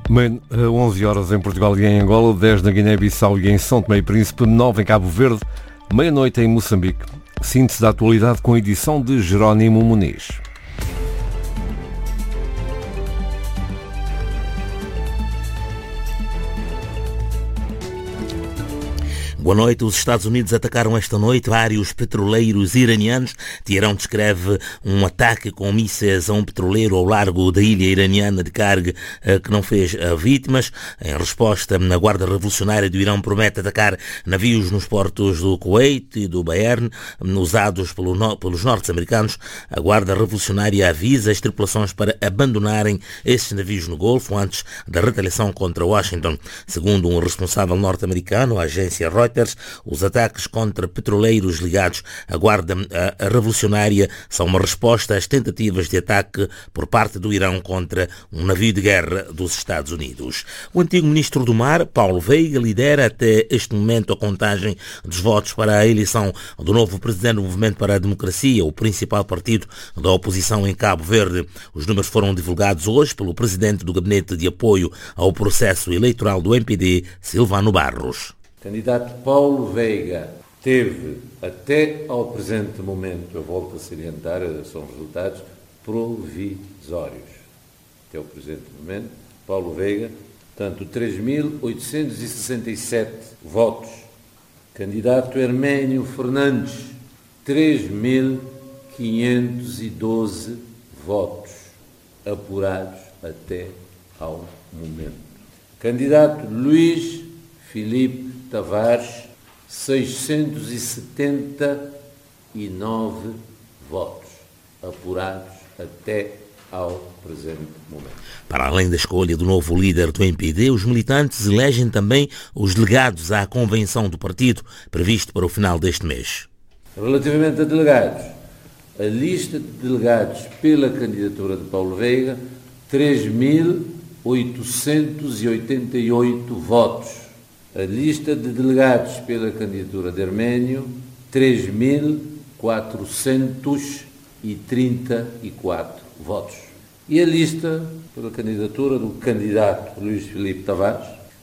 11 horas em Portugal e em Angola, 10 na Guiné-Bissau e em São Tomé e Príncipe, 9 em Cabo Verde, meia-noite em Moçambique. Síntese da atualidade com a edição de Jerónimo Muniz. Boa noite. Os Estados Unidos atacaram esta noite vários petroleiros iranianos. Teherão descreve um ataque com mísseis a um petroleiro ao largo da ilha iraniana de Karg que não fez vítimas. Em resposta, a Guarda Revolucionária do Irão promete atacar navios nos portos do Kuwait e do Bahrein, usados pelos norte-americanos. A Guarda Revolucionária avisa as tripulações para abandonarem esses navios no Golfo antes da retaliação contra Washington. Segundo um responsável norte-americano, a agência Reuters, os ataques contra petroleiros ligados à Guarda Revolucionária são uma resposta às tentativas de ataque por parte do Irão contra um navio de guerra dos Estados Unidos. O antigo ministro do Mar, Paulo Veiga, lidera até este momento a contagem dos votos para a eleição do novo presidente do Movimento para a Democracia, o principal partido da oposição em Cabo Verde. Os números foram divulgados hoje pelo presidente do Gabinete de Apoio ao Processo Eleitoral do MPD, Silvano Barros. O candidato Paulo Veiga teve, até ao presente momento, eu volto a salientar, são resultados provisórios. Até ao presente momento, Paulo Veiga, portanto, 3.867 votos. Candidato Herménio Fernandes, 3.512 votos, apurados até ao momento. Candidato Luís Filipe Tavares, 679 votos, apurados até ao presente momento. Para além da escolha do novo líder do MPD, os militantes elegem também os delegados à convenção do partido, previsto para o final deste mês. Relativamente a delegados, a lista de delegados pela candidatura de Paulo Veiga, 3.888 votos. A lista de delegados pela candidatura de Herménio, 3.434 votos. E a lista pela candidatura do candidato Luís Filipe Tavares,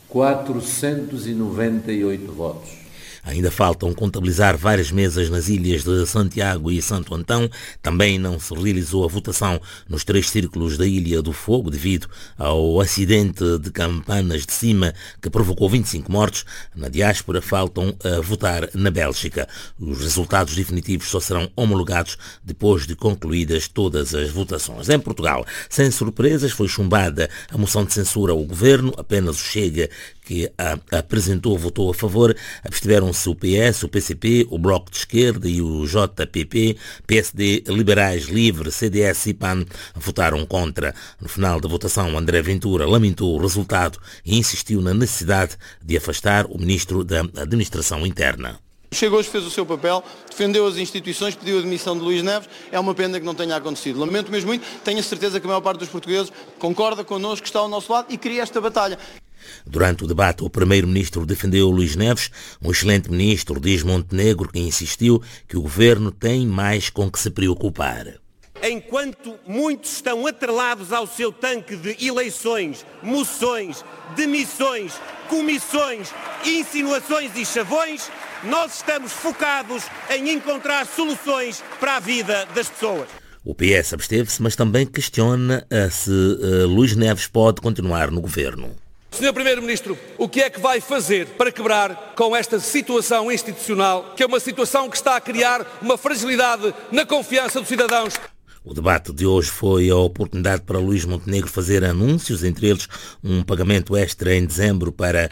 498 votos. Ainda faltam contabilizar várias mesas nas ilhas de Santiago e Santo Antão. Também não se realizou a votação nos 3 círculos da Ilha do Fogo devido ao acidente de Campanas de Cima que provocou 25 mortos. Na diáspora faltam a votar na Bélgica. Os resultados definitivos só serão homologados depois de concluídas todas as votações. Em Portugal, sem surpresas, foi chumbada a moção de censura ao governo. Apenas o Chega, que a apresentou, votou a favor. Abstiveram-se o PS, o PCP, o Bloco de Esquerda e o JPP. PSD, Liberais, Livre, CDS e PAN votaram contra. No final da votação, André Ventura lamentou o resultado e insistiu na necessidade de afastar o ministro da Administração Interna. Chega hoje, fez o seu papel, defendeu as instituições, pediu a demissão de Luís Neves. É uma pena que não tenha acontecido. Lamento mesmo muito, tenho a certeza que a maior parte dos portugueses concorda connosco, está ao nosso lado e queria esta batalha. Durante o debate, o primeiro-ministro defendeu Luís Neves, um excelente ministro, diz Montenegro, que insistiu que o governo tem mais com que se preocupar. Enquanto muitos estão atrelados ao seu tanque de eleições, moções, demissões, comissões, insinuações e chavões, nós estamos focados em encontrar soluções para a vida das pessoas. O PS absteve-se, mas também questiona se Luís Neves pode continuar no governo. Senhor Primeiro-Ministro, o que é que vai fazer para quebrar com esta situação institucional, que é uma situação que está a criar uma fragilidade na confiança dos cidadãos? O debate de hoje foi a oportunidade para Luís Montenegro fazer anúncios, entre eles um pagamento extra em dezembro para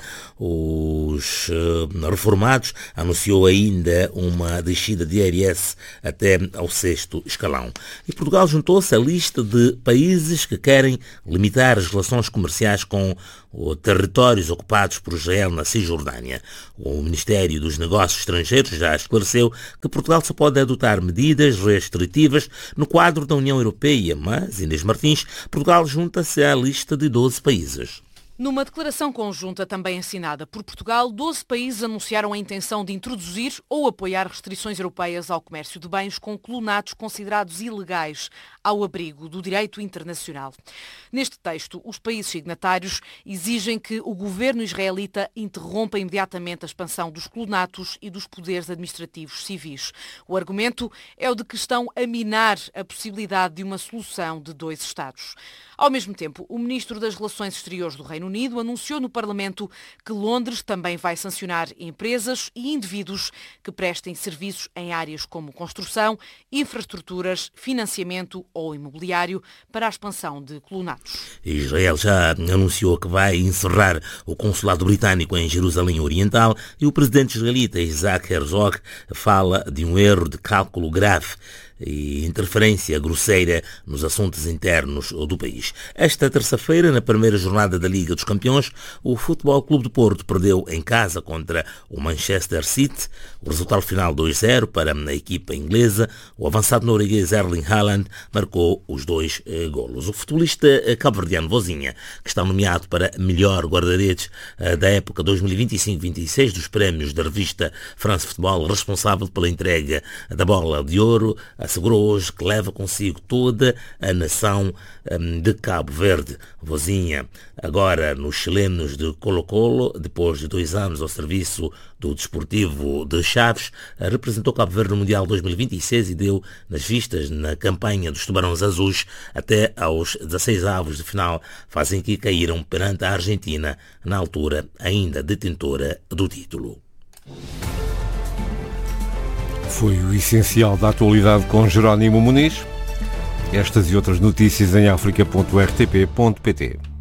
os reformados. Anunciou ainda uma descida de IRS até ao 6º escalão. E Portugal juntou-se à lista de países que querem limitar as relações comerciais com territórios ocupados por Israel na Cisjordânia. O Ministério dos Negócios Estrangeiros já esclareceu que Portugal só pode adotar medidas restritivas no quadro da União Europeia, mas, Inês Martins, Portugal junta-se à lista de 12 países. Numa declaração conjunta também assinada por Portugal, 12 países anunciaram a intenção de introduzir ou apoiar restrições europeias ao comércio de bens com clonatos considerados ilegais. ao abrigo do direito internacional. Neste texto, os países signatários exigem que o governo israelita interrompa imediatamente a expansão dos colonatos e dos poderes administrativos civis. O argumento é o de que estão a minar a possibilidade de uma solução de 2 Estados. Ao mesmo tempo, o Ministro das Relações Exteriores do Reino Unido anunciou no Parlamento que Londres também vai sancionar empresas e indivíduos que prestem serviços em áreas como construção, infraestruturas, financiamento ou imobiliário para a expansão de colonatos. Israel já anunciou que vai encerrar o consulado britânico em Jerusalém Oriental e o presidente israelita Isaac Herzog fala de um erro de cálculo grave e interferência grosseira nos assuntos internos do país. Esta terça-feira, na primeira jornada da Liga dos Campeões, o Futebol Clube do Porto perdeu em casa contra o Manchester City. O resultado final 2-0 para a equipa inglesa. O avançado norueguês Erling Haaland marcou os 2 golos. O futebolista cabo-verdiano Vozinha, que está nomeado para melhor guarda-redes da época 2025-26 dos prémios da revista France Football, responsável pela entrega da bola de ouro, assegurou hoje que leva consigo toda a nação de Cabo Verde. Vozinha, agora nos chilenos de Colo-Colo, depois de 2 anos ao serviço do Desportivo de Chaves, representou Cabo Verde no Mundial 2026 e deu nas vistas na campanha dos Tubarões Azuis até aos 16 avos de final, fazem que caíram perante a Argentina, na altura ainda detentora do título. Foi o essencial da atualidade com Jerónimo Muniz. Estas e outras notícias em africa.rtp.pt.